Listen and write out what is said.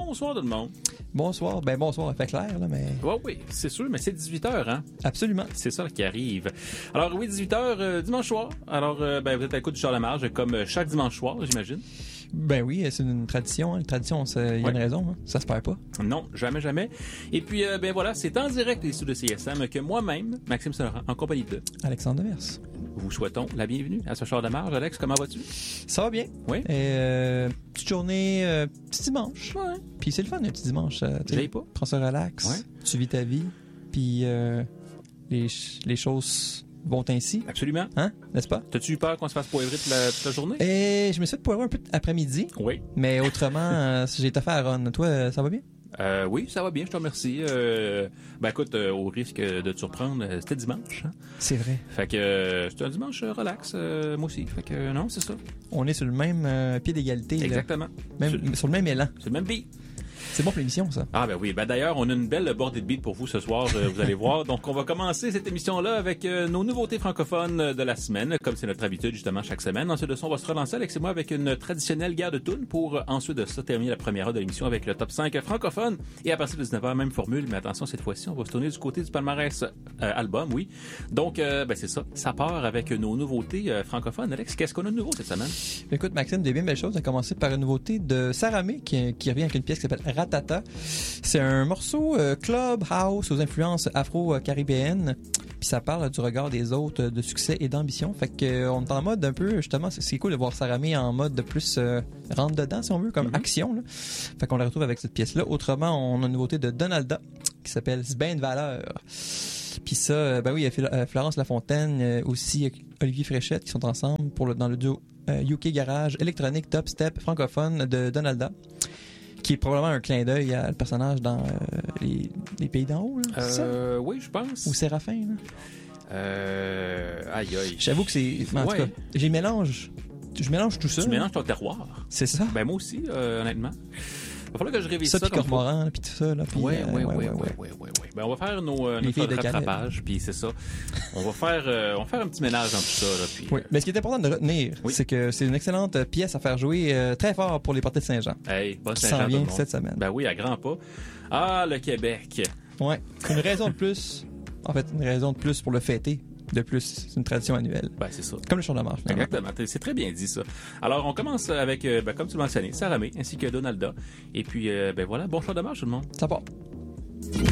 bonsoir tout le monde. Bonsoir. Ben bonsoir, il fait clair, là, mais... Oui, c'est sûr, mais c'est 18h, hein? Absolument. C'est ça qui arrive. Alors oui, 18h, dimanche soir. Alors, vous êtes à l'écoute du Charles-Lamarche, comme chaque dimanche soir, j'imagine. Ben oui, c'est une tradition. Hein. Une tradition, il y a une raison. Hein. Ça se perd pas. Non, jamais. Et puis, ben voilà, c'est en direct des studios de CSM que moi-même, Maxime Saint-Laurent, en compagnie de Alexandre Demers. Vous souhaitons la bienvenue à ce Charles-Lamarche. Alex, comment vas-tu? Ça va bien. Oui. Petite journée, petit dimanche. Ouais. Puis c'est le fun, un petit dimanche. J'aille pas. Prends ça relax. Ouais. Tu vis ta vie. Puis les choses vont ainsi. Absolument. Hein? N'est-ce pas? T'as-tu eu peur qu'on se fasse poivrer toute la journée? Et je me suis fait poivrer un peu après-midi. Oui. Mais autrement, j'ai été fait à Ron. Toi, ça va bien? Oui, ça va bien, je te remercie. Ben écoute, au risque de te surprendre, c'était dimanche. Hein? C'est vrai. Fait que c'était un dimanche relax, moi aussi. Fait que non, c'est ça. On est sur le même pied d'égalité. Exactement. Là. Sur le même élan. C'est le même beat. C'est bon pour l'émission, ça. Ah ben oui. Ben d'ailleurs, on a une belle bordée de beats pour vous ce soir, vous allez voir. Donc, on va commencer cette émission-là avec nos nouveautés francophones de la semaine, comme c'est notre habitude justement chaque semaine. Ensuite de ça, on va se relancer, Alex et moi, avec une traditionnelle guerre de tunes pour ensuite de ça terminer la première heure de l'émission avec le top 5 francophone. Et à partir de 19h, même formule, mais attention, cette fois-ci, on va se tourner du côté du palmarès album, oui. Donc, ben c'est ça. Ça part avec nos nouveautés francophones. Alex, qu'est-ce qu'on a de nouveau cette semaine? Écoute, Maxime, des bien belles choses. On a commencé par une nouveauté de Saramé qui revient avec une pièce qui s'appelle Ratata. C'est un morceau club house aux influences afro-caribéennes. Puis ça parle du regard des autres, de succès et d'ambition. Fait que on est en mode un peu, justement, c'est cool de voir Saramé en mode de plus rentre dedans, si on veut, comme action. Là. Fait qu'on la retrouve avec cette pièce-là. Autrement, on a une nouveauté de Donalda qui s'appelle Sbain de valeur. Puis ça, ben oui, il y a Florence Lafontaine, aussi Olivier Fréchette qui sont ensemble dans le duo UK Garage électronique top step francophone de Donalda. Qui est probablement un clin d'œil à le personnage dans les Pays d'en haut, là, c'est ça? Oui, je pense. Ou Séraphin, là. Aïe. J'avoue que c'est... En tout cas, je mélange tout ça. Tu mélanges ton terroir. C'est ça. Ben moi aussi, honnêtement. Il va falloir que je révise ça. Puis Cormoran, puis tout ça. Là, oui. Ben, on va faire notre rattrapage, puis c'est ça. On va faire un petit ménage dans tout ça. Là, puis, oui, mais ce qui est important de retenir, c'est que c'est une excellente pièce à faire jouer très fort pour les parties de Saint-Jean. Hey, bon qui Saint-Jean, s'en vient tout le monde. cette semaine. Ben oui, à grands pas. Ah, le Québec. Ouais, une raison de plus. En fait, une raison de plus pour le fêter. De plus, c'est une tradition annuelle. Ben, c'est ça. Comme le Charles-Lamarche. Exactement. C'est très bien dit, ça. Alors, on commence avec, comme tu l'as mentionné, Saramé, ainsi que Donalda. Et puis, ben voilà, bon Charles-Lamarche, tout le monde. Ça part.